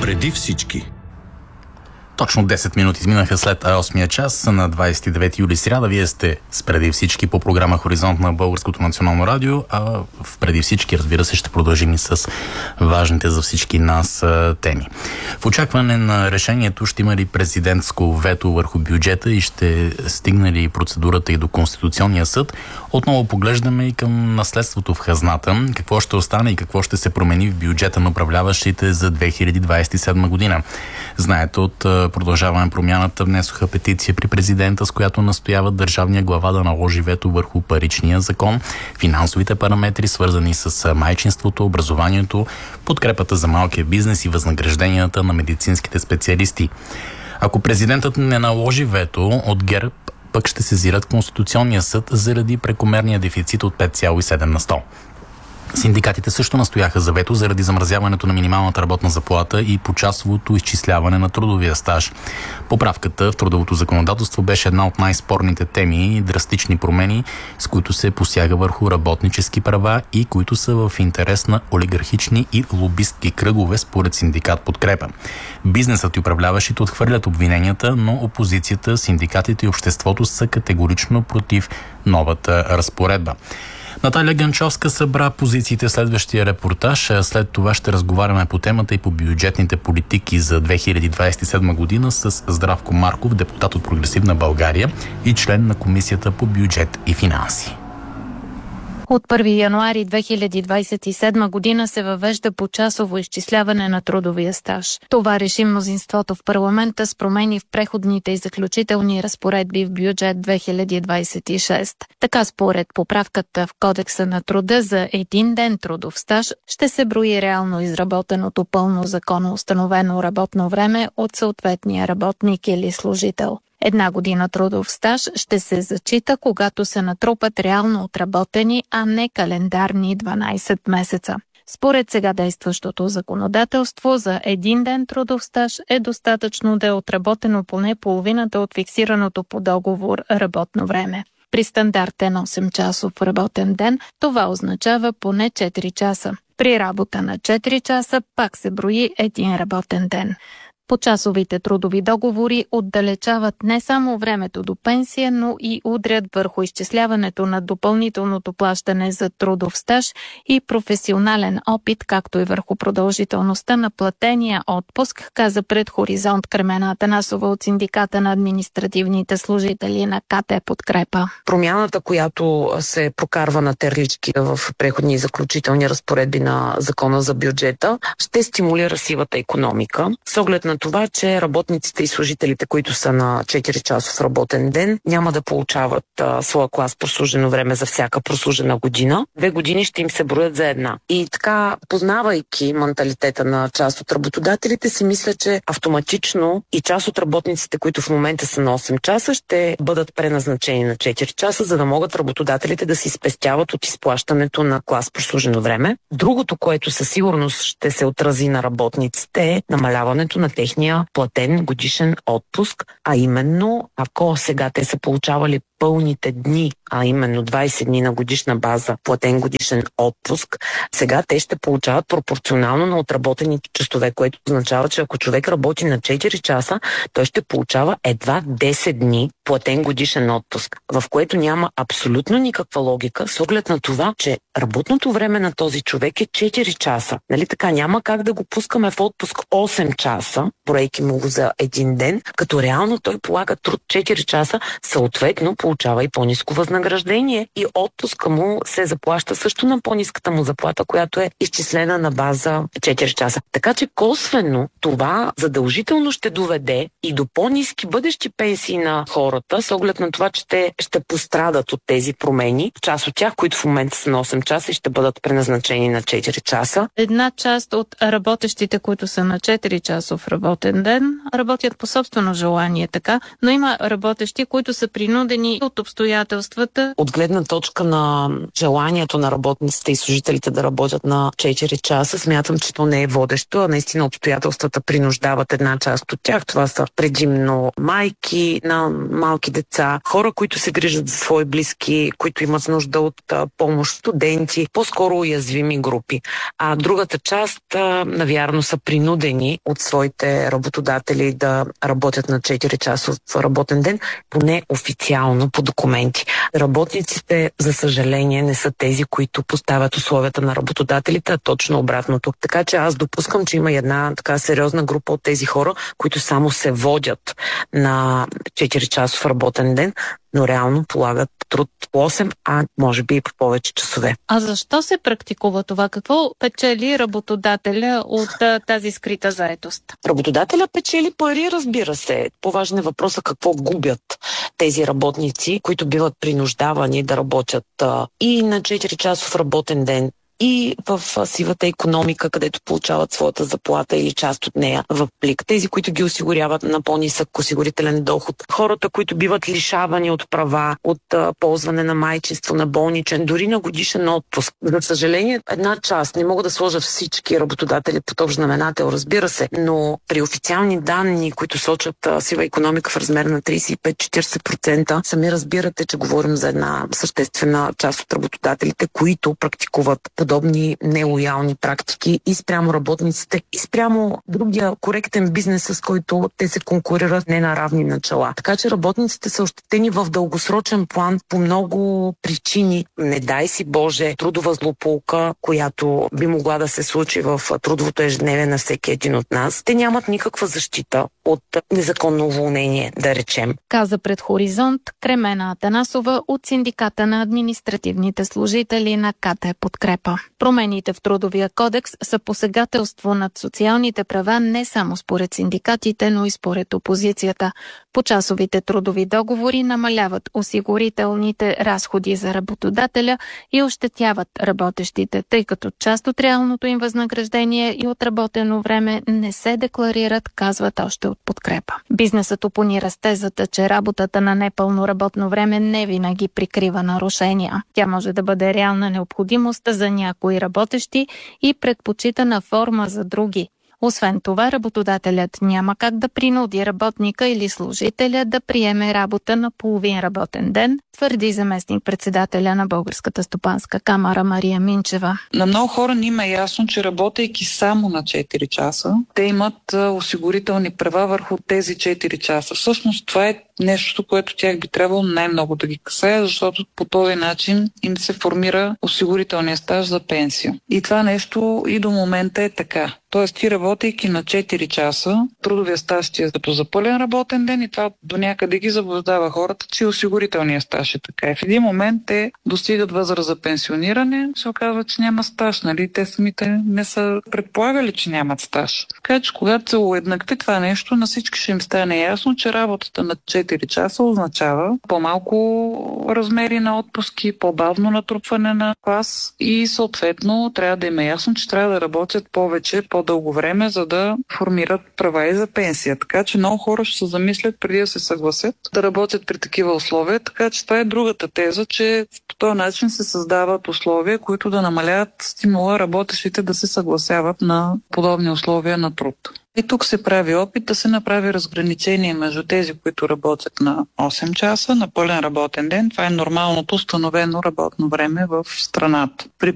Преди всички. Точно 10 минути изминаха след 8-я час на 29 юли сряда. Вие сте с Преди всички по програма Хоризонт на Българското национално радио, а в Преди всички, разбира се, ще продължим и с важните за всички нас теми. В очакване на решението ще има ли президентско вето върху бюджета и ще стигне ли процедурата и до Конституционния съд, отново поглеждаме и към наследството в хазната. Какво ще остане и какво ще се промени в бюджета на управляващите за 2027 година. Знаете, от Продължаваме промяната внесоха петиция при президента, с която настояват държавния глава да наложи вето върху паричния закон, финансовите параметри, свързани с майчинството, образованието, подкрепата за малкия бизнес и възнагражденията на медицинските специалисти. Ако президентът не наложи вето, от ГЕРБ пък ще сезират Конституционния съд заради прекомерния дефицит от 5,7 на 100. Синдикатите също настояха за вето заради замразяването на минималната работна заплата и почасовото изчисляване на трудовия стаж. Поправката в трудовото законодателство беше една от най-спорните теми и драстични промени, с които се посяга върху работнически права и които са в интерес на олигархични и лобистки кръгове, според синдикат Подкрепа. Бизнесът и управляващите отхвърлят обвиненията, но опозицията, синдикатите и обществото са категорично против новата разпоредба. Наталия Гънчовска събра позициите в следващия репортаж. След това ще разговаряме по темата и по бюджетните политики за 2027 година с Здравко Марков, депутат от Прогресивна България и член на Комисията по бюджет и финанси. От 1 януари 2027 година се въвежда почасово изчисляване на трудовия стаж. Това реши мнозинството в парламента с промени в преходните и заключителни разпоредби в бюджет 2026. Така, според поправката в Кодекса на труда, за един ден трудов стаж ще се брои реално изработеното пълно законоустановено работно време от съответния работник или служител. Една година трудов стаж ще се зачита, когато се натрупат реално отработени, а не календарни 12 месеца. Според сега действащото законодателство, за един ден трудов стаж е достатъчно да е отработено поне половината от фиксираното по договор работно време. При стандартен 8-часов работен ден това означава поне 4 часа. При работа на 4 часа пак се брои един работен ден. Почасовите трудови договори отдалечават не само времето до пенсия, но и удрят върху изчисляването на допълнителното плащане за трудов стаж и професионален опит, както и върху продължителността на платения отпуск, каза пред Хоризонт Кремена Атанасова от Синдиката на административните служители на КТ Подкрепа. Промяната, която се прокарва на терлички в преходни и заключителни разпоредби на Закона за бюджета, ще стимулира сивата икономика с оглед на това, че работниците и служителите, които са на 4-часов работен ден, няма да получават своя клас прослужено време за всяка прослужена година. 2 години ще им се броят за една. И така, познавайки менталитета на част от работодателите, си мисля, че автоматично и част от работниците, които в момента са на 8 часа, ще бъдат преназначени на 4 часа, за да могат работодателите да си спестяват от изплащането на клас прослужено време. Другото, което със сигурност ще се отрази на работниците, е намаляването на техния платен годишен отпуск, а именно, ако сега те са получавали пълните дни, а именно 20 дни на годишна база платен годишен отпуск, сега те ще получават пропорционално на отработените часове, което означава, че ако човек работи на 4 часа, той ще получава едва 10 дни платен годишен отпуск, в което няма абсолютно никаква логика с оглед на това, че работното време на този човек е 4 часа. Нали така, няма как да го пускаме в отпуск 8 часа, бройки му го за един ден, като реално той полага труд 4 часа, съответно получава и по-ниско възнаграждение и отпуска му се заплаща също на по-ниската му заплата, която е изчислена на база 4 часа. Така че косвено това задължително ще доведе и до по-ниски бъдещи пенсии на хората, с оглед на това, че те ще пострадат от тези промени. Част от тях, които в момента са на 8 часа и ще бъдат преназначени на 4 часа. Една част от работещите, които са на 4-часов работен работен ден, работят по собствено желание така, но има работещи, които са принудени от обстоятелствата. От гледна точка на желанието на работниците и служителите да работят на 4 часа, смятам, че то не е водещо, а наистина обстоятелствата принуждават една част от тях. Това са предимно майки на малки деца, хора, които се грижат за свои близки, които имат нужда от помощ, студенти, по-скоро уязвими групи. А другата част, навярно, са принудени от своите работодатели да работят на 4 часов работен ден, поне официално по документи. Работниците, за съжаление, не са тези, които поставят условията на работодателите, а точно обратното. Така че аз допускам, че има една така сериозна група от тези хора, които само се водят на 4 часов работен ден, но реално полагат труд по 8, а може би и по повече часове. А защо се практикува това? Какво печели работодателя от тази скрита заетост? Работодателя печели пари, разбира се. По-важен е въпросът какво губят тези работници, които биват принуждавани да работят и на 4 часов работен ден, и в сивата икономика, където получават своята заплата или част от нея в плик. Тези, които ги осигуряват на по-нисък осигурителен доход. Хората, които биват лишавани от права, от ползване на майчинство, на болничен, дори на годишен отпуск. За съжаление, една част, не мога да сложа всички работодатели под общ знаменател, разбира се, но при официални данни, които сочат сива икономика в размер на 35-40%, сами разбирате, че говорим за една съществена част от работодателите, които практикуват подобни нелоялни практики и спрямо работниците, и спрямо другия коректен бизнес, с който те се конкурират не на равни начала. Така че работниците са ощетени в дългосрочен план по много причини. Не дай си Боже, трудова злополука, която би могла да се случи в трудовото ежедневие на всеки един от нас. Те нямат никаква защита от незаконно уволнение, да речем. Каза пред Хоризонт Кремена Атанасова от Синдиката на административните служители на КТ Подкрепа. Промените в Трудовия кодекс са посегателство над социалните права не само според синдикатите, но и според опозицията. Почасовите трудови договори намаляват осигурителните разходи за работодателя и ощетяват работещите, тъй като част от реалното им възнаграждение и отработено време не се декларират, казват още от Подкрепа. Бизнесът опонира с тезата, че работата на непълно работно време не винаги прикрива нарушения. Тя може да бъде реална необходимост за някои работещи и предпочитана форма за други. Освен това, работодателят няма как да принуди работника или служителя да приеме работа на половин работен ден, твърди заместник-председателя на Българската стопанска камара Мария Минчева. На много хора не им е ясно, че работейки само на 4 часа, те имат осигурителни права върху тези 4 часа. Всъщност това е нещо, което тях би трябвало най-много да ги касае, защото по този начин им се формира осигурителния стаж за пенсия. И това нещо и до момента е така. Тоест ти работейки на 4 часа, трудовия стаж ти е като за пълен работен ден и това до някъде ги заблуждава хората, че осигурителният стаж е така. И в един момент те достигат възраст за пенсиониране, се оказва, че няма стаж, нали? Те самите не са предполагали, че нямат стаж. Така че когато се уеднакти това нещо, на всички ще им стане ясно, че работата на 4 часа означава по-малко размери на отпуски, по-бавно натрупване на клас и съответно трябва да им е ясно, че трябва да работят повече, по-дълго време, за да формират права и за пенсия. Така че много хора ще се замислят преди да се съгласят да работят при такива условия. Така че това е другата теза, че по този начин се създават условия, които да намаляват стимула работещите да се съгласяват на подобни условия на труд. И тук се прави опит да се направи разграничение между тези, които работят на 8 часа на пълен работен ден. Това е нормалното установено работно време в страната. При